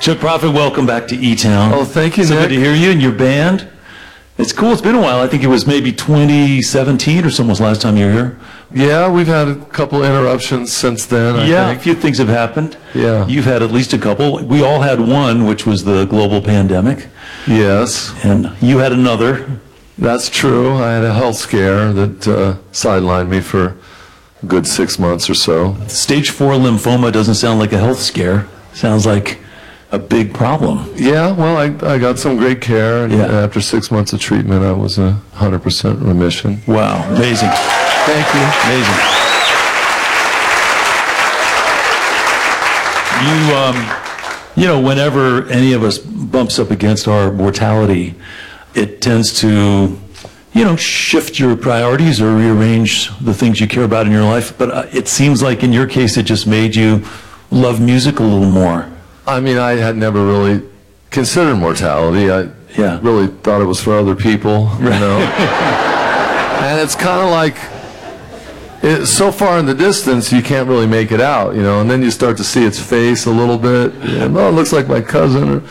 Chuck Prophet, welcome back to E-Town. Oh, thank you, so Nick. Good to hear you and your band. It's cool. It's been a while. I think it was maybe 2017 or something was the last time you were here. Yeah, we've had a couple interruptions since then, I think. A few things have happened. Yeah. You've had at least a couple. We all had one, which was the global pandemic. Yes. And you had another. That's true. I had a health scare that sidelined me for a good 6 months or so. Stage 4 lymphoma doesn't sound like a health scare. Sounds like a big problem. Yeah, well, I got some great care, and after 6 months of treatment, I was 100% remission. Wow, amazing. Thank you. Amazing. You know, whenever any of us bumps up against our mortality, it tends to, you know, shift your priorities or rearrange the things you care about in your life. But it seems like in your case, it just made you love music a little more. I mean, I had never really considered mortality. I really thought it was for other people, you know. And it's kind of like, it's so far in the distance, you can't really make it out, you know. And then you start to see its face a little bit. And, oh, it looks like my cousin. Or,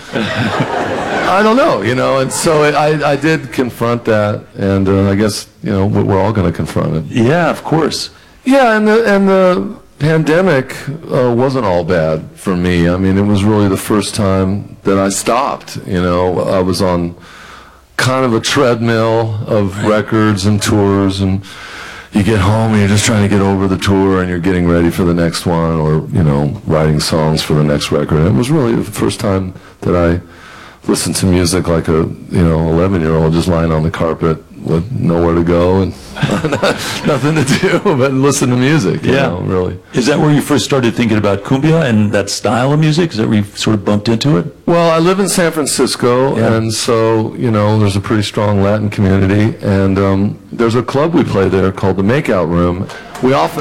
I don't know, you know. And so I did confront that. And I guess, you know, we're all going to confront it. Yeah, of course. Yeah, and the pandemic wasn't all bad for me. I mean, it was really the first time that I stopped, you know. I was on kind of a treadmill of records and tours, and you get home and you're just trying to get over the tour and you're getting ready for the next one, or, you know, writing songs for the next record. And it was really the first time that I listened to music like a, you know, 11-year-old just lying on the carpet with nowhere to go and nothing to do but listen to music, you know, really. Is that where you first started thinking about cumbia and that style of music? Is that where you sort of bumped into it? Well, I live in San Francisco, and so, you know, there's a pretty strong Latin community, and there's a club we play there called the Makeout Room. We often,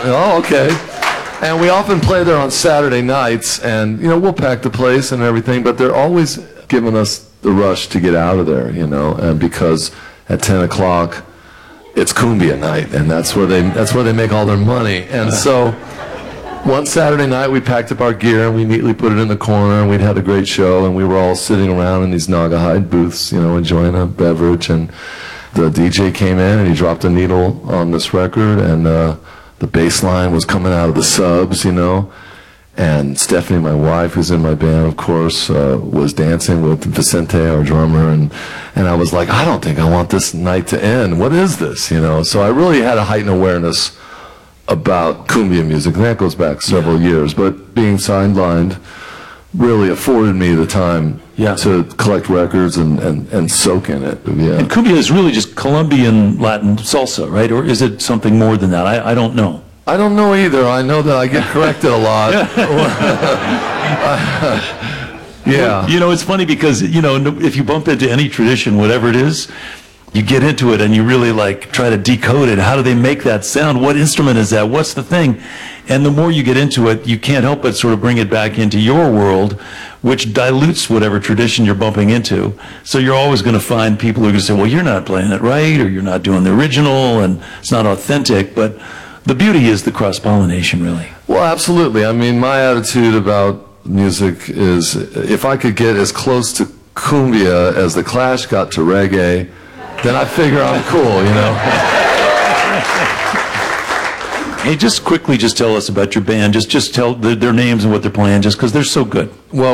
and we often play there on Saturday nights, and, you know, we'll pack the place and everything, but they're always giving us the rush to get out of there, you know, and because at 10 o'clock, it's cumbia night, and that's where they make all their money. And so one Saturday night, we packed up our gear, and we neatly put it in the corner, and we'd had a great show, and we were all sitting around in these Naugahyde booths, you know, enjoying a beverage, and the DJ came in, and he dropped a needle on this record, and the bass line was coming out of the subs, you know. And Stephanie, my wife, who's in my band, of course, was dancing with Vicente, our drummer, and I was like, I don't think I want this night to end. What is this, you know? So I really had a heightened awareness about cumbia music, and that goes back several years. But being sidelined really afforded me the time to collect records and soak in it. Yeah. And cumbia is really just Colombian Latin salsa, right? Or is it something more than that? I don't know. I don't know either. I know that I get corrected a lot. Yeah. You know, it's funny because, you know, if you bump into any tradition, whatever it is, you get into it and you really like try to decode it. How do they make that sound? What instrument is that? What's the thing? And the more you get into it, you can't help but sort of bring it back into your world, which dilutes whatever tradition you're bumping into. So you're always going to find people who are going to say, well, you're not playing it right, or you're not doing the original, and it's not authentic. But the beauty is the cross-pollination, really. Well, absolutely. I mean, my attitude about music is if I could get as close to cumbia as the Clash got to reggae, then I figure I'm cool, you know. Hey, just quickly, just tell us about your band. Just tell their names and what they're playing, just because they're so good. Well,